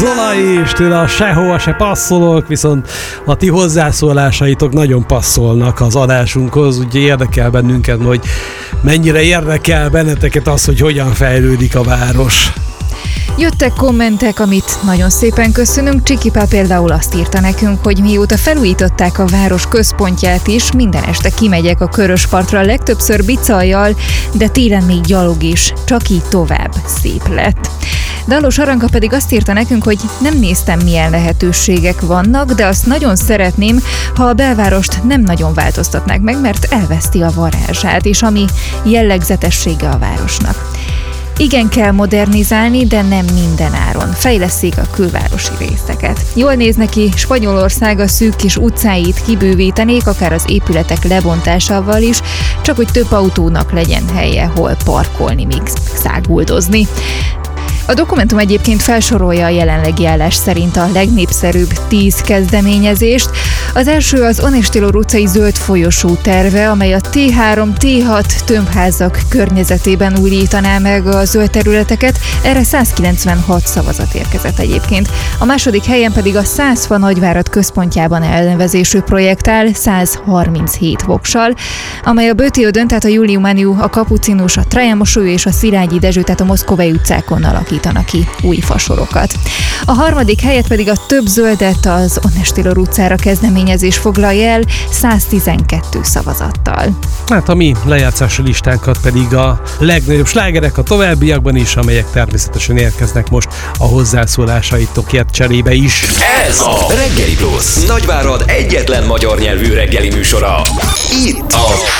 Zola és tőle a sehova se passzolok, viszont a ti hozzászólásaitok nagyon passzolnak az adásunkhoz, úgyhogy érdekel bennünket, hogy mennyire érdekel benneteket az, hogy hogyan fejlődik a város. Jöttek kommentek, amit nagyon szépen köszönünk. Csikipá például azt írta nekünk, hogy mióta felújították a város központját is, minden este kimegyek a Köröspartra, legtöbbször bicajjal, de télen még gyalog is. Csak így tovább. Szép lett. Dalos Aranka pedig azt írta nekünk, hogy nem néztem, milyen lehetőségek vannak, de azt nagyon szeretném, ha a belvárost nem nagyon változtatnák meg, mert elveszti a varázsát, és ami jellegzetessége a városnak. Igen, kell modernizálni, de nem minden áron. Fejlesszék a külvárosi részeket. Jól néz neki, Spanyolország a szűk kis utcáit kibővítenék, akár az épületek lebontásával is, csak hogy több autónak legyen helye, hol parkolni, még száguldozni. A dokumentum egyébként felsorolja a jelenlegi állás szerint a legnépszerűbb 10 kezdeményezést. Az első az Onestélor utcai zöld folyosó terve, amely a T3, T6 tömbházak környezetében újítaná meg a zöld területeket. Erre 196 szavazat érkezett egyébként. A második helyen pedig a Szászfa Nagyvárad központjában elnevezésű projekt áll 137 voksal, amely a Bötiödön, tehát a Julium Aniu, a Kapucinus, a Trajan mosolyú és a Szilágyi Dezső, tehát a Moszkvai utcákon alakítanak ki új fasorokat. A harmadik helyet pedig a Több zöldet az Onestélor utcára kezdeményezés foglalja el 112 szavazattal. Hát a mi lejátszási listánkat pedig a legnagyobb slágerek a továbbiakban is, amelyek természetesen érkeznek most a hozzászólásaitokért cserébe is. Ez a Reggeli Plus, Nagyvárad egyetlen magyar nyelvű reggeli műsora. Itt a